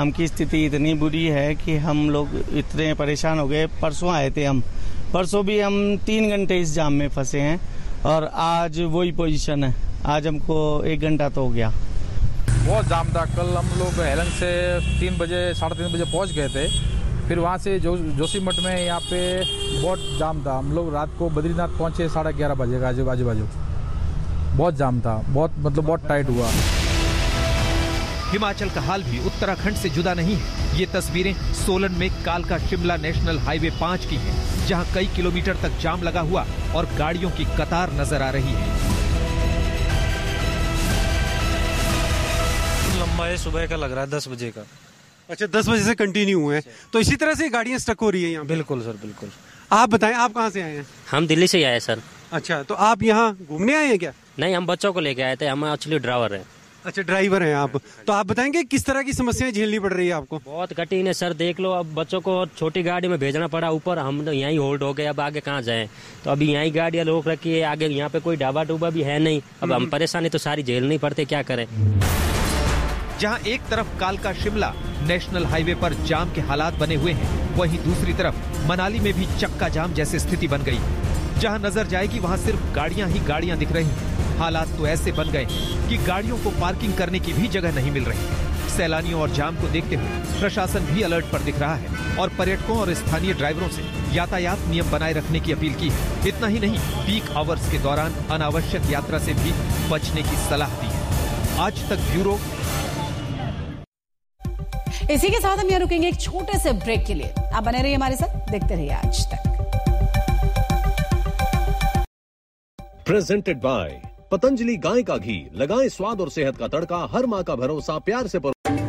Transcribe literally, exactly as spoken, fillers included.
जाम की स्थिति इतनी बुरी है कि हम लोग इतने परेशान हो गए। परसों आए थे हम, परसों भी हम तीन घंटे इस जाम में फंसे हैं और आज वही पोजीशन है। आज हमको एक घंटा तो हो गया। बहुत जाम था। कल हम लोग हेलंग से तीन बजे साढ़े तीन बजे पहुंच गए थे। फिर वहाँ से जो जोशीमठ में यहाँ पे बहुत जाम था। हम लोग रात को बद्रीनाथ पहुँचे साढ़े ग्यारह बजे का आजू बाजू बाजू बहुत जाम था। बहुत मतलब बहुत टाइट हुआ। हिमाचल का हाल भी उत्तराखंड से जुदा नहीं है। ये तस्वीरें सोलन में कालका शिमला नेशनल हाईवे पाँच की हैं, जहां कई किलोमीटर तक जाम लगा हुआ और गाड़ियों की कतार नजर आ रही है। लंबा है, सुबह का लग रहा है दस बजे का। अच्छा, दस बजे से कंटिन्यू हुए हैं, तो इसी तरह से गाड़ियां स्टक हो रही है यहाँ? बिल्कुल सर, बिल्कुल। आप बताएं, आप कहाँ से आए हैं? हम दिल्ली से ही आए सर। अच्छा, तो आप यहाँ घूमने आए हैं क्या? नहीं, हम बच्चों को लेके आए थे। हम एक्चुअली ड्राइवर हैं। अच्छा, ड्राइवर हैं आप। तो आप बताएंगे किस तरह की समस्याएं झेलनी पड़ रही है आपको? बहुत कठिन है सर। देख लो, अब बच्चों को छोटी गाड़ी में भेजना पड़ा ऊपर। हम तो यहीं होल्ड हो गए। अब आगे कहाँ जाएं? तो अभी यहीं गाड़ियां रोक रखी है। आगे यहाँ पे कोई ढाबा टूबा भी है नहीं। अब हम परेशानी तो सारी झेलनी पड़ती, क्या करें। जहां एक तरफ कालका शिमला नेशनल हाईवे पर जाम के हालात बने हुए हैं, वहीं दूसरी तरफ मनाली में भी चक्का जाम जैसी स्थिति बन गई। जहां नजर जाएगी वहां सिर्फ गाड़ियां ही गाड़ियां दिख रही हैं। हालात तो ऐसे बन गए कि गाड़ियों को पार्किंग करने की भी जगह नहीं मिल रही। सैलानियों और जाम को देखते हुए प्रशासन भी अलर्ट पर दिख रहा है और पर्यटकों और स्थानीय ड्राइवरों से यातायात नियम बनाए रखने की अपील की है। इतना ही नहीं, पीक आवर्स के दौरान अनावश्यक यात्रा से भी बचने की सलाह दी है। आज तक ब्यूरो। इसी के साथ हम यहाँ रुकेंगे एक छोटे से ब्रेक के लिए। आप बने रहिए हमारे साथ, देखते रहिए आज तक। प्रेजेंटेड बाय पतंजलि गाय का घी। लगाएं स्वाद और सेहत का तड़का। हर मां का भरोसा, प्यार से